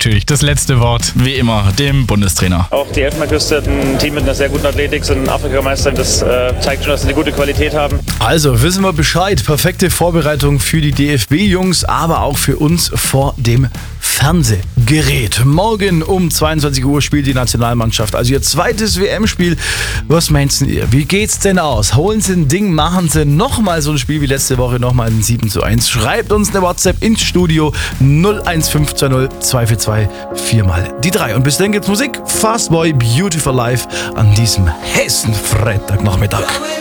natürlich das letzte Wort, wie immer, dem Bundestrainer. Auch die Elfenbeinküste hat ein Team mit einer sehr guten Athletik, sind Afrikameister. Das zeigt schon, dass sie eine gute Qualität haben. Also, wissen wir Bescheid. Perfekte Vorbereitung für die DFB-Jungs, aber auch für uns vor dem Fernsehgerät. Morgen um 22 Uhr spielt die Nationalmannschaft, also ihr zweites WM-Spiel. Was meinst ihr? Wie geht's denn aus? Holen sie ein Ding, machen sie nochmal so ein Spiel wie letzte Woche, nochmal ein 7:1. Schreibt uns eine WhatsApp ins Studio 01520 242 4x3. Und bis dann gibt's Musik. Fastboy, Beautiful Life an diesem heißen Freitagnachmittag.